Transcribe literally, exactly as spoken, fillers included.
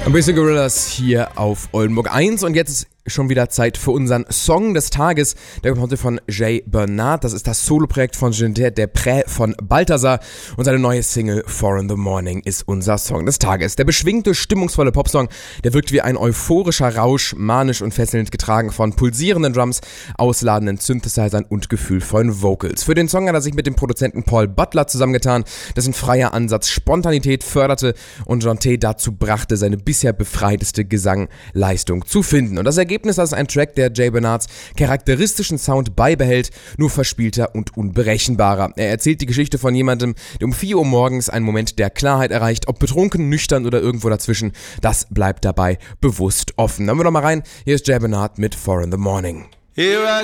Ein bisschen Gorillas hier auf Oldenburg eins und jetzt ist schon wieder Zeit für unseren Song des Tages. Der kommt heute von Jay Bernard. Das ist das Soloprojekt von Gilles Deprez von Balthazar und seine neue Single Four in the Morning ist unser Song des Tages. Der beschwingte, stimmungsvolle Popsong, der wirkt wie ein euphorischer Rausch, manisch und fesselnd getragen von pulsierenden Drums, ausladenden Synthesizern und gefühlvollen Vocals. Für den Song hat er sich mit dem Produzenten Paul Butler zusammengetan, dessen freier Ansatz Spontanität förderte und Jeanté dazu brachte, seine bisher befreiteste Gesangleistung zu finden. Und das Ergebnis Ergebnis ist ein Track, der Jay Bernards charakteristischen Sound beibehält, nur verspielter und unberechenbarer. Er erzählt die Geschichte von jemandem, der um vier Uhr morgens einen Moment der Klarheit erreicht, ob betrunken, nüchtern oder irgendwo dazwischen, das bleibt dabei bewusst offen. Hören wir doch mal rein, hier ist Jay Bernard mit Four in the Morning. Here I